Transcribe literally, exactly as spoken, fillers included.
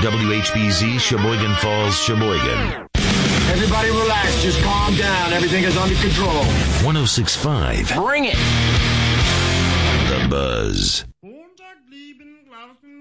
W H B Z, Sheboygan Falls, Sheboygan. Everybody relax. Just calm down. Everything is under control. one oh six point five. Bring it. The Buzz. Montag lieben, glauben